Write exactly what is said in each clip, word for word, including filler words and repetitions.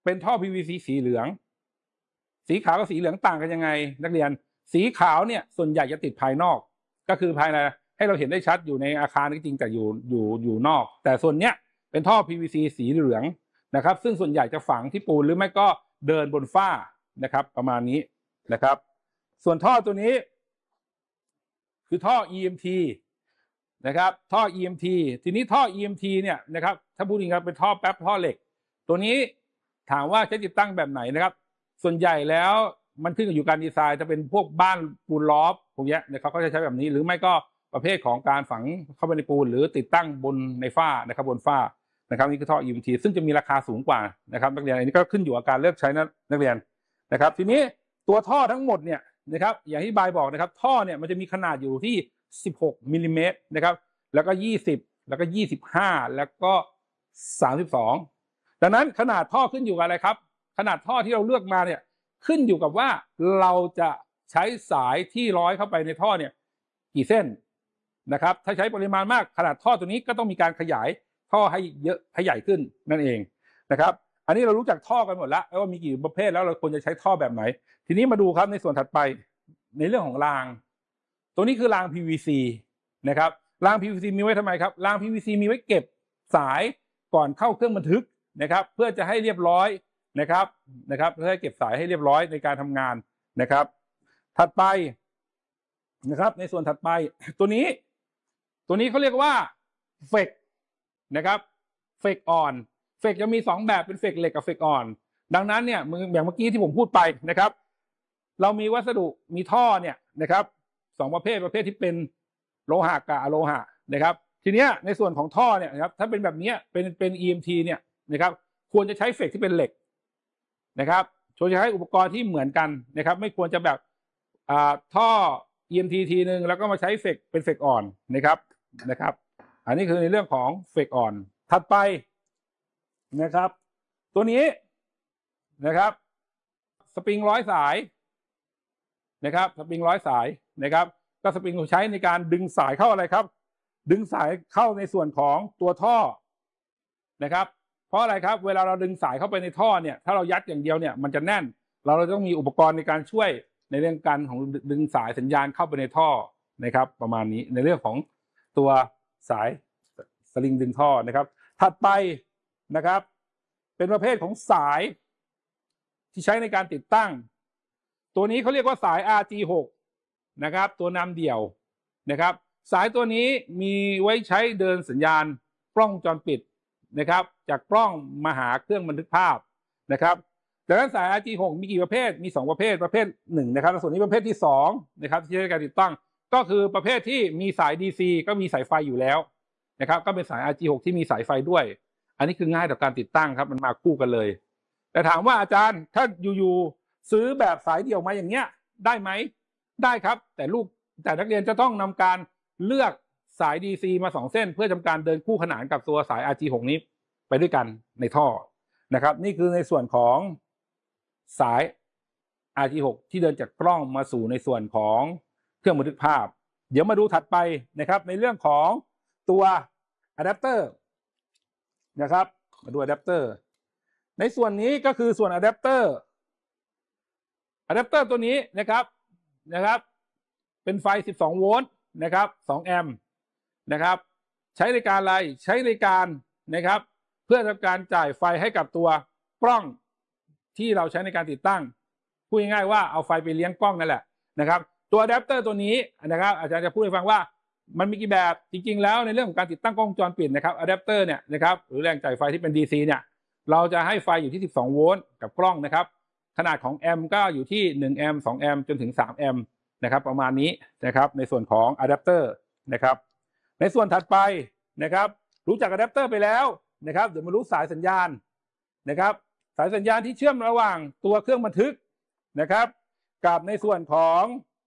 เป็นท่อ พี วี ซี สีเหลืองสีขาวกับสีเหลืองต่างกันยังไงนักเรียนสีขาวเนี่ยส่วนใหญ่จะติดภายนอกก็คือภายในให้เราเห็นได้ชัดอยู่ในอาคารจริงแต่อยู่อยู่อยู่นอกแต่ส่วนเนี้ยเป็นท่อ พี วี ซี สีเหลืองนะครับซึ่งส่วนใหญ่จะฝังที่ปูนหรือไม่ก็เดินบนฝ้านะครับประมาณนี้นะครับส่วนท่อตัวนี้คือท่อ อี เอ็ม ที นะครับท่อ อี เอ็ม ที ทีนี้ท่อ อี เอ็ม ที เนี่ยนะครับถ้าพูดจริงๆเป็นท่อแป๊บท่อเหล็กตัวนี้ถามว่าใช้ติดตั้งแบบไหนนะครับส่วนใหญ่แล้วมันขึ้นอยู่การดีไซน์จะเป็นพวกบ้านปูนล้อมพวกนี้นะครับก็จะใช้แบบนี้หรือไม่ก็ประเภทของการฝังเข้าไปในปูนหรือติดตั้งบนในฝ้านะครับบนฝ้านะครับนี่คือท่อ อี เอ็ม ที ซึ่งจะมีราคาสูงกว่านะครับนักเรียนอันนี้ก็ขึ้นอยู่กับการเลือกใช้นะนักเรียนนะครับทีนี้ตัวท่อทั้งหมดเนี่ยนะครับอย่างที่บายบอกนะครับท่อเนี่ยมันจะมีขนาดอยู่ที่สิบหกมิลลิเมตรนะครับแล้วก็ยี่สิบแล้วก็ยี่สิบห้าแล้วก็สามสิบสองดังนั้นขนาดท่อขึ้นอยู่กับอะไรครับขนาดท่อที่เราเลือกมาเนี่ยขึ้นอยู่กับว่าเราจะใช้สายที่ร้อยเข้าไปในท่อเนี่ยกี่เส้นนะครับถ้าใช้ปริมาณมากขนาดท่อตัวนี้ก็ต้องมีการขยายท่อให้เยอะให้ใหญ่ขึ้นนั่นเองนะครับอันนี้เรารู้จักท่อกันหมดแล้วว่ามีกี่ประเภทแล้วเราควรจะใช้ท่อแบบไหนทีนี้มาดูครับในส่วนถัดไปในเรื่องของรางตัวนี้คือราง พี วี ซี นะครับราง พี วี ซี มีไว้ทำไมครับราง พี วี ซี มีไว้เก็บสายก่อนเข้าเครื่องบันทึกนะครับเพื่อจะให้เรียบร้อยนะครับนะครับเพื่อให้เก็บสายให้เรียบร้อยในการทำงานนะครับถัดไปนะครับในส่วนถัดไปตัวนี้ตัวนี้เขาเรียกว่าเฟกนะครับเฟกอ่อนเฟกจะมีสองแบบเป็นเฟกเหล็กกับเฟกอ่อนดังนั้นเนี่ยอย่างเมื่อกี้ที่ผมพูดไปนะครับเรามีวัสดุมีท่อเนี่ยนะครับสองประเภทประเภทที่เป็นโลหะกับอะโลหะนะครับทีเนี้ยในส่วนของท่อเนี่ยนะครับถ้าเป็นแบบนี้เป็นเป็น อี เอ็ม ที เนี่ยนะครับควรจะใช้เฟกที่เป็นเหล็กนะครับควรจะใช้อุปกรณ์ที่เหมือนกันนะครับไม่ควรจะแบบอ่าท่อ อี เอ็ม ที ทีนึงแล้วก็มาใช้เฟกเป็นเฟกอ่อนนะครับนะครับอันนี้คือในเรื่องของเฟกอ่อนถัดไปนะครับตัวนี้นะครับสปริงร้อยสายนะครับสปริงร้อยสายนะครับก็สปริงใช้ในการดึงสายเข้าอะไรครับดึงสายเข้าในส่วนของตัวท่อนะครับเพราะอะไรครับเวลาเราดึงสายเข้าไปในท่อเนี่ยถ้าเรายัดอย่างเดียวเนี่ยมันจะแน่นเราเราต้องมีอุปกรณ์ในการช่วยในเรื่องการของดึงสายสัญญาณเข้าไปในท่อนะครับประมาณนี้ในเรื่องของตัวสายสลิงดึงท่อนะครับถัดไปนะครับเป็นประเภทของสายที่ใช้ในการติดตั้งตัวนี้เขาเรียกว่าสาย อาร์ จี หก นะครับตัวนำเดี่ยวนะครับสายตัวนี้มีไว้ใช้เดินสัญญาณกล้องวงจรปิดนะครับจากกล้องมาหาเครื่องบันทึกภาพนะครับดังนั้นสาย อาร์ จี หก มีกี่ประเภทมีสองประเภทประเภทหนึ่งนะครับส่วนนี้ประเภทที่สองนะครับที่ใช้ในการติดตั้งก็คือประเภทที่มีสาย ดี ซี ก็มีสายไฟอยู่แล้วนะครับก็เป็นสาย อาร์ จี หก ที่มีสายไฟด้วยอันนี้คือง่ายต่อการติดตั้งครับมันมาคู่กันเลยแต่ถามว่าอาจารย์ถ้าอยู่ๆซื้อแบบสายเดี่ยวมาอย่างเงี้ยได้ไหมได้ครับแต่ลูกแต่นักเรียนจะต้องนำการเลือกสาย ดี ซี มาสองเส้นเพื่อทำการเดินคู่ขนานกับตัวสาย อาร์ จี หก นี้ไปด้วยกันในท่อนะครับนี่คือในส่วนของสาย อาร์ จี หก ที่เดินจากกล้องมาสู่ในส่วนของเครื่องบันทึกภาพเดี๋ยวมาดูถัดไปนะครับในเรื่องของตัวอะแดปเตอร์นะครับมาดูอะแดปเตอร์ในส่วนนี้ก็คือส่วนอะแดปเตอร์อะแดปเตอร์ตัวนี้นะครับนะครับเป็นไฟสิบสองโวลต์นะครับสองแอมป์นะครับใช้ในการอะไรใช้ในการนะครับเพื่อทำการจ่ายไฟให้กับตัวกล้องที่เราใช้ในการติดตั้งพูดง่ายๆว่าเอาไฟไปเลี้ยงกล้องนั่นแหละนะครับตัวอะแดปเตอร์ตัวนี้นะครับอาจารย์จะพูดให้ฟังว่ามันมีกี่แบบจริงๆแล้วในเรื่องของการติดตั้งกล้องวงจรปิดนะครับอะแดปเตอร์เนี่ยนะครับหรือแรงจ่ายไฟที่เป็น ดี ซี เนี่ยเราจะให้ไฟอยู่ที่สิบสองโวลต์กับกล้องนะครับขนาดของแอมป์ก็อยู่ที่หนึ่งแอมป์สองแอมป์จนถึงสามแอมป์นะครับประมาณนี้นะครับในส่วนของอะแดปเตอร์นะครับในส่วนถัดไปนะครับรู้จักอะแดปเตอร์ไปแล้วนะครับเดี๋ยวมารู้สายสัญญาณนะครับสายสัญญาณที่เชื่อมระหว่างตัวเครื่องบันทึกนะครับกับในส่วนของ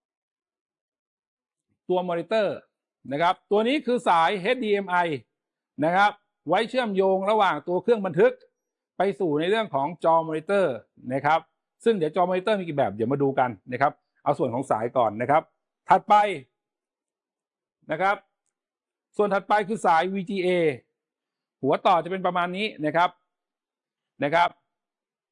ตัวมอนิเตอร์นะครับตัวนี้คือสาย เอช ดี เอ็ม ไอ นะครับไว้เชื่อมโยงระหว่างตัวเครื่องบันทึกไปสู่ในเรื่องของจอมอนิเตอร์นะครับซึ่งเดี๋ยวจอมอนิเตอร์มีกี่แบบเดี๋ยวมาดูกันนะครับเอาส่วนของสายก่อนนะครับถัดไปนะครับส่วนถัดไปคือสาย วี จี เอ หัวต่อจะเป็นประมาณนี้นะครับนะครับ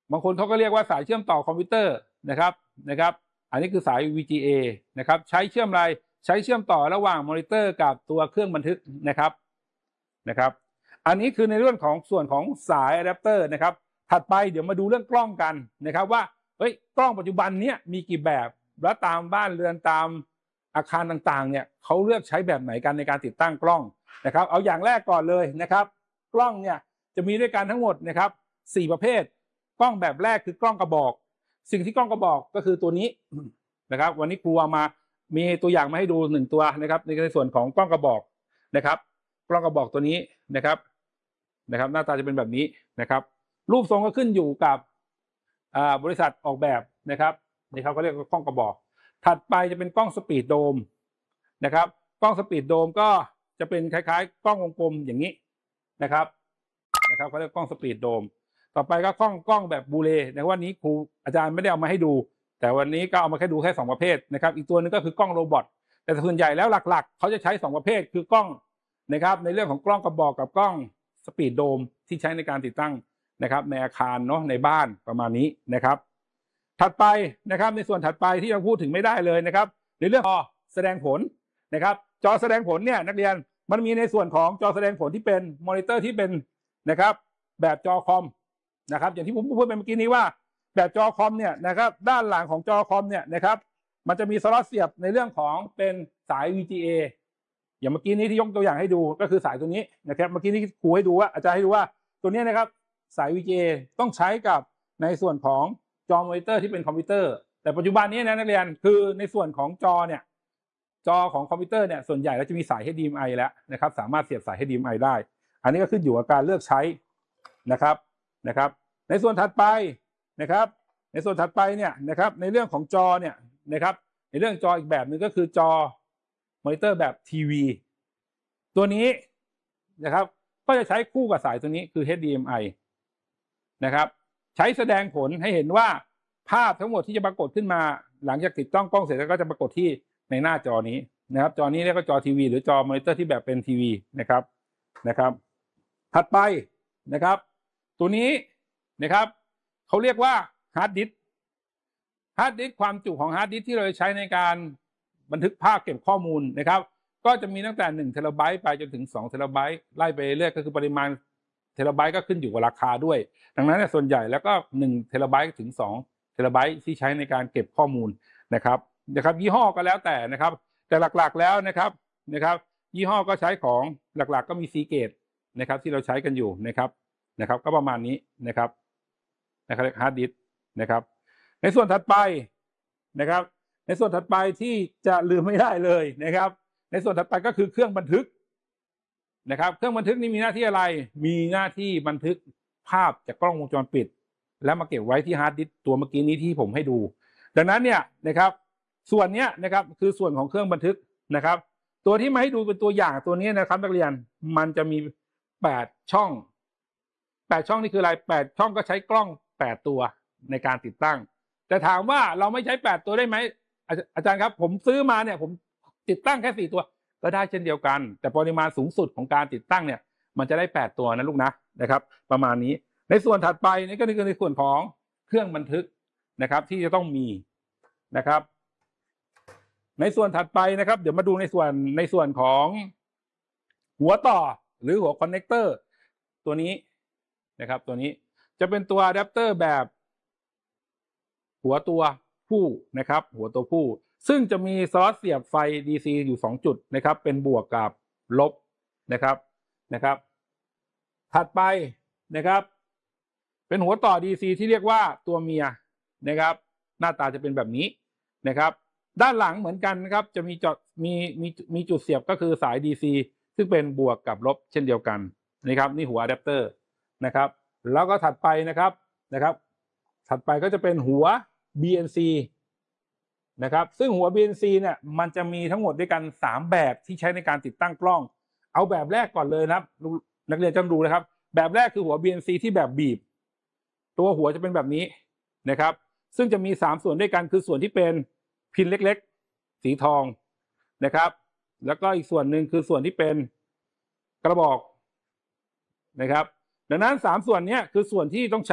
บางคนเขาก็เรียกว่าสายเชื่อมต่อคอมพิวเตอร์นะครับนะครับอันนี้คือสาย วี จี เอ นะครับใช้เชื่อมอะไรใช้เชื่อมต่อระหว่างมอนิเตอร์กับตัวเครื่องบันทึกนะครับนะครับอันนี้คือในเรื่องของส่วนของสายอะแดปเตอร์นะครับถัดไปเดี๋ยวมาดูเรื่องกล้องกันนะครับว่าเฮ้ยกล้องปัจจุบันเนี้ยมีกี่แบบและตามบ้านเรือนตามอาคารต่างๆเนี่ยเขาเลือกใช้แบบไหนกันในการติดตั้งกล้องนะครับเอาอย่างแรกก่อนเลยนะครับกล้องเนี่ยจะมีด้วยกันทั้งหมดนะครับสี่ประเภทกล้องแบบแรกคือกล้องกระบอกสิ่งที่กล้องกระบอกก็คือตัวนี้นะครับวันนี้ครูเอามามีตัวอย่างมาให้ดูหนึ่งตัวนะครับในส่วนของกล้องกระบอกนะครับกล้องกระบอกตัวนี้นะครับนะครับหน้าตาจะเป็นแบบนี้นะครับรูปทรงก็ขึ้นอยู่กับบริษัทออกแบบนะครับนี่เขาก็เรียกว่ากล้องกระบอกถัดไปจะเป็นกล้องสปีดโดมนะครับกล้องสปีดโดมก็จะเป็นคล้ายๆกล้องวงกลมอย่างนี้นะครับนะครับเขาเรียกกล้องสปีดโดมต่อไปก็กล้องกล้องแบบบูเลในวันนี้ครูอาจารย์ไม่ได้เอามาให้ดูแต่วันนี้ก็เอามาแค่ดูแค่สองประเภทนะครับอีกตัวนึงก็คือกล้องโรบอทแต่ส่วนใหญ่แล้วหลักๆเขาจะใช้สองประเภทคือกล้องนะครับในเรื่องของกล้องกระบอกกับกล้องสปีดโดมที่ใช้ในการติดตั้งนะครับในอาคารเนาะในบ้านประมาณนี้นะครับถัดไปนะครับในส่วนถัดไปที่เราพูดถึงไม่ได้เลยนะครับในเรื่องจอแสดงผลนะครับจอแสดงผลเนี่ยนักเรียนมันมีในส่วนของจอแสดงผลที่เป็นมอนิเตอร์ที่เป็นนะครับแบบจอคอมนะครับอย่างที่ผมพูดไปเมื่อกี้นี้ว่าแบบจอคอมเนี่ยนะครับด้านหลังของจอคอมเนี่ยนะครับมันจะมีสล็อตเสียบในเรื่องของเป็นสาย วี จี เอ อย่างเมื่อกี้นี้ที่ยกตัวอย่างให้ดูก็คือสายตัวนี้นะครับเมื่อกี้นี้ครูให้ดูว่าอาจารย์ให้ดูว่าตัวนี้นะครับสาย วี จี เอ ต้องใช้กับในส่วนของจอมอนิเตอร์ที่เป็นคอมพิวเตอร์แต่ปัจจุบันนี้นะนักเรียนคือในส่วนของจอเนี่ยจอของคอมพิวเตอร์เนี่ยส่วนใหญ่แล้วจะมีสาย เอช ดี เอ็ม ไอ แล้วนะครับสามารถเสียบสาย เอช ดี เอ็ม ไอ ได้อันนี้ก็ขึ้นอยู่กับการเลือกใช้นะครับนะครับในส่วนถัดไปนะครับในส่วนถัดไปเนี่ยนะครับในเรื่องของจอเนี่ยนะครับในเรื่องจออีกแบบหนึ่งก็คือจอมอนิเตอร์แบบทีวีตัวนี้นะครับก็จะใช้คู่กับสายตัวนี้คือ เอช ดี เอ็ม ไอ นะครับใช้แสดงผลให้เห็นว่าภาพทั้งหมดที่จะปรากฏขึ้นมาหลังจากติดตั้งกล้องเสร็จแล้วก็จะปรากฏที่ในหน้าจอนี้นะครับจอนี้เรียกว่าจอทีวีหรือจอมอนิเตอร์ที่แบบเป็นทีวีนะครับนะครับถัดไปนะครับตัวนี้นะครับเขาเรียกว่าฮาร์ดดิสก์ฮาร์ดดิสก์ความจุของฮาร์ดดิสก์ที่เราใช้ในการบันทึกภาพเก็บข้อมูลนะครับก็จะมีตั้งแต่หนึ่งเทราไบต์ไปจนถึงสองเทราไบต์ไล่ไปเรื่อยก็คือปริมาณเทราไบต์ก็ขึ้นอยู่กับราคาด้วยดังนั้นส่วนใหญ่แล้วก็หนึ่งเทราไบต์ถึงสองเทราไบต์ที่ใช้ในการเก็บข้อมูลนะครับนะครับยี่ห้อก็แล้วแต่นะครับแต่หลักๆแล้วนะครับนะครับยี่ห้อก็ใช้ของหลักๆก็มี Seagate นะครับที่เราใช้กันอยู่นะครับนะครับก็ประมาณนี้นะครับนะครับฮาร์ดดิสก์นะครับในส่วนถัดไปนะครับในส่วนถัดไปที่จะลืมไม่ได้เลยนะครับในส่วนถัดไปก็คือเครื่องบันทึกนะครับเครื่องบันทึกนี้มีหน้าที่อะไรมีหน้าที่บันทึกภาพจากกล้องวงจรปิดแล้วมาเก็บไว้ที่ฮาร์ดดิสก์ตัวเมื่อกี้นี้ที่ผมให้ดูดังนั้นเนี่ยนะครับส่วนนี้นะครับคือส่วนของเครื่องบันทึกนะครับตัวที่มาให้ดูเป็นตัวอย่างตัวนี้นะครับนักเรียนมันจะมีแปดช่องแปดช่องนี่คืออะไรแปดช่องก็ใช้กล้องแปดตัวในการติดตั้งแต่ถามว่าเราไม่ใช้แปดตัวได้ไหมอาจารย์ครับผมซื้อมาเนี่ยผมติดตั้งแค่สี่ตัวก็ได้เช่นเดียวกันแต่ปริมาณสูงสุดของการติดตั้งเนี่ยมันจะได้แปดตัวนะลูกนะนะครับประมาณนี้ในส่วนถัดไปนี่ก็คือในส่วนของเครื่องบันทึกนะครับที่จะต้องมีนะครับในส่วนถัดไปนะครับเดี๋ยวมาดูในส่วนในส่วนของหัวต่อหรือหัวคอนเนคเตอร์ตัวนี้นะครับตัวนี้จะเป็นตัวอะแดปเตอร์แบบหัวตัวผู้นะครับหัวตัวผู้ซึ่งจะมีซอสเสียบไฟ ดี ซี อยู่สองจุดนะครับเป็นบวกกับลบนะครับนะครับถัดไปนะครับเป็นหัวต่อ ดี ซี ที่เรียกว่าตัวเมียนะครับหน้าตาจะเป็นแบบนี้นะครับด้านหลังเหมือนกันนะครับจะมีจอดมีมีมีจุดเสียบก็คือสาย ดี ซี ซึ่งเป็นบวกกับลบเช่นเดียวกันนะครับนี่หัวอะแดปเตอร์นะครับแล้วก็ถัดไปนะครับนะครับถัดไปก็จะเป็นหัว บี เอ็น ซี นะครับซึ่งหัว บี เอ็น ซี เนี่ยมันจะมีทั้งหมดด้วยกันสามแบบที่ใช้ในการติดตั้งกล้องเอาแบบแรกก่อนเลยนะครับนักเรียนจำดูนะครับแบบแรกคือหัว บี เอ็น ซี ที่แบบบีบตัวหัวจะเป็นแบบนี้นะครับซึ่งจะมีสามส่วนด้วยกันคือส่วนที่เป็นพินเล็กๆสีทองนะครับแล้วก็อีกส่วนหนึ่งคือส่วนที่เป็นกระบอกนะครับดังนั้นสามส่วนนี้คือส่วนที่ต้องใช้